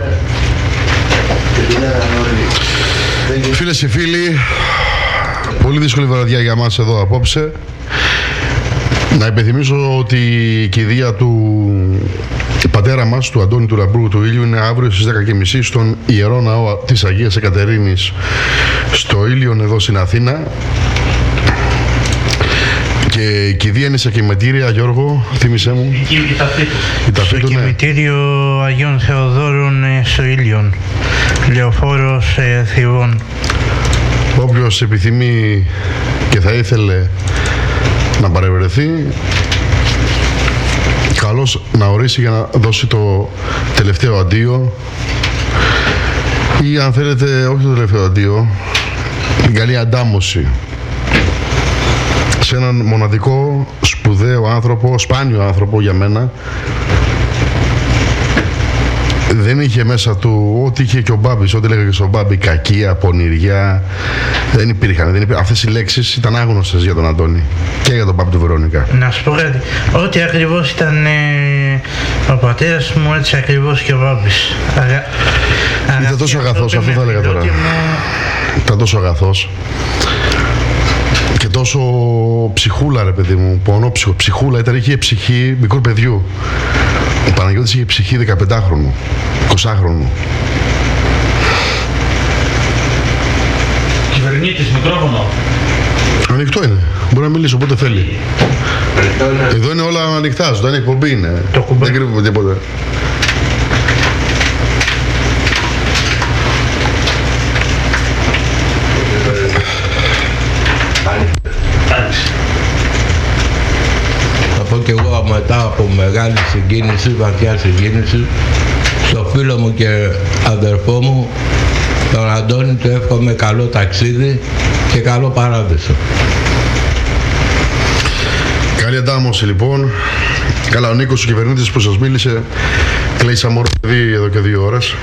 Φίλες και φίλοι, πολύ δύσκολη βραδιά για μας εδώ απόψε. Να υπενθυμίσω ότι η κηδεία του πατέρα μας, του Αντώνη του Λαμπρού του Ήλιου, είναι αύριο στις 10:30 στον Ιερό Ναό της Αγίας Εκατερίνης στο Ήλιον εδώ στην Αθήνα. Και η κηδεία είναι σε κημητήρια, Γιώργο, θύμισέ μου. Στο κημητήριο Αγίων Θεοδόρων στο Ήλιον, Λεωφόρος Θηβών. Όποιος επιθυμεί και θα ήθελε να παρευρεθεί, καλώς να ορίσει για να δώσει το τελευταίο αντίο, ή αν θέλετε όχι το τελευταίο αντίο, την καλή αντάμωση σε έναν μοναδικό, σπουδαίο άνθρωπο, σπάνιο άνθρωπο για μένα. Δεν είχε μέσα του ό,τι είχε και ο Μπάμπης, ό,τι λέγανε και στον Μπάμπη, κακία, πονηριά. Δεν υπήρχαν. Αυτές οι λέξεις ήταν άγνωστες για τον Αντώνη και για τον Μπάμπη του Βερόνικα. Να σου πω κάτι. Ό,τι ακριβώς ήταν ο πατέρας μου, έτσι ακριβώς και ο Μπάμπης. Ήταν τόσο αγαθός, αυτό θα έλεγα τώρα. Ήταν τόσο αγαθός. Και τόσο ψυχούλα, ρε παιδί μου, πονόψυχο, ψυχούλα, είχε ψυχή μικρού παιδιού. Ο Παναγιώτης είχε ψυχή 15χρονου, 20χρονου. Κυβερνήτης, μικρόφωνο. Ανοιχτό είναι, μπορεί να μιλήσει όποτε θέλει. Εδώ είναι όλα ανοιχτά, ζωντανή εκπομπή είναι. Δεν κρύβουμε τίποτα. Θα πω κι εγώ μετά από μεγάλη συγκίνηση, βαθιά συγκίνηση, στο φίλο μου και αδερφό μου, τον Αντώνη, του εύχομαι καλό ταξίδι και καλό παράδεισο. Καλή αντάμωση λοιπόν. Καλά, ο Νίκος, ο κυβερνήτης που σας μίλησε, κλαίει σαν μωρό παιδί εδώ και 2 ώρες.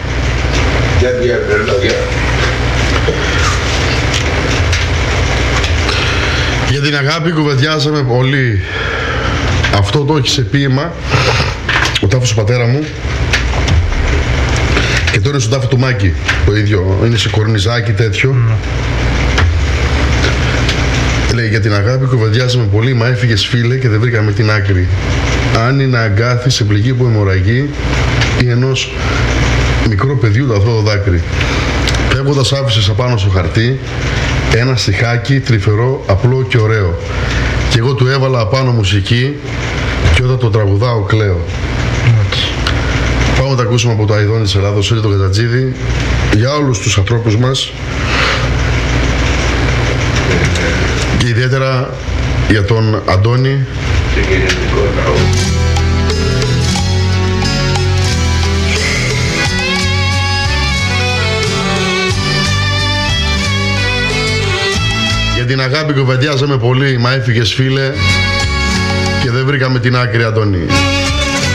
Για την αγάπη κουβεντιάζαμε πολύ. Αυτό το έχει σε ποίημα ο τάφος του πατέρα μου, και τώρα είναι στον τάφο του Μάκη το ίδιο, είναι σε κορνιζάκι τέτοιο. Λέει, για την αγάπη κουβεντιάζαμε πολύ, μα έφυγες φίλε και δεν βρήκαμε την άκρη. Αν είναι αγκάθι σε πληγή που αιμορραγεί ή ενός μικρό παιδιού το αυτό το δάκρυ. Φεύγοντας άφησες απάνω στο χαρτί ένα στιχάκι τρυφερό, απλό και ωραίο. Και εγώ του έβαλα απάνω μουσική και όταν το τραγουδάω κλαίω. Πάμε να τα ακούσουμε από το Αηδόνι της Ελλάδος, Σέρι τον Κατατζίδη, για όλους τους ανθρώπους μας και ιδιαίτερα για τον Αντώνη. Για την αγάπη κουβεντιάζαμε πολύ, μα έφυγες φίλε και δεν βρήκαμε την άκρη, Αντώνη.